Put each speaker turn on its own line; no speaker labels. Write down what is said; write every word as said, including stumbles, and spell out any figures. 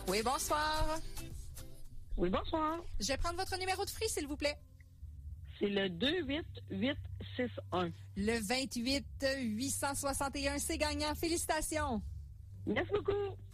Oui, bonsoir.
Oui, bonsoir.
Je vais prendre votre numéro de free, s'il vous plaît.
C'est le deux huit huit six un.
Le vingt-huit huit cent soixante et un, c'est gagnant. Félicitations.
Merci beaucoup.